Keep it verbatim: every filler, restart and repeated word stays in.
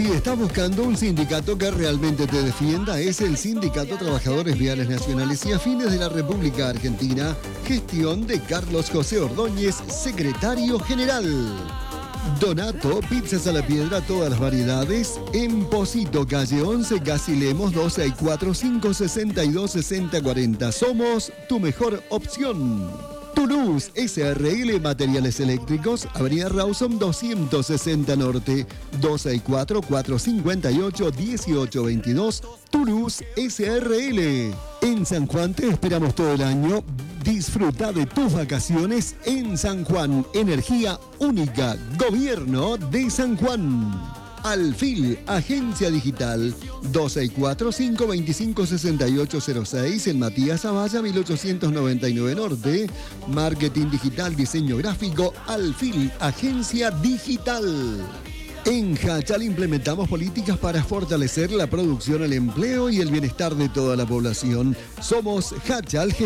estás buscando un sindicato que realmente te defienda, es el Sindicato Trabajadores Viales Nacionales y Afines de la República Argentina, gestión de Carlos José Ordóñez, secretario general. Donato, pizzas a la piedra, todas las variedades. En Posito, calle once, casi Lemos, dos seis cuatro, cinco seis dos, seis cero cuatro cero. Somos tu mejor opción. Toulouse S R L Materiales Eléctricos, Avenida Rawson doscientos sesenta Norte, dos seis cuatro, cuatro cinco ocho, uno ocho dos dos. Toulouse S R L. En San Juan te esperamos todo el año. Disfruta de tus vacaciones en San Juan. Energía única. Gobierno de San Juan. Alfil, agencia digital, dos seis cuatro, cinco dos cinco, seis ocho cero seis, en Matías Zavalla, mil ochocientos noventa y nueve Norte. Marketing digital, diseño gráfico, Alfil, agencia digital. En Hachal implementamos políticas para fortalecer la producción, el empleo y el bienestar de toda la población. Somos Hachal.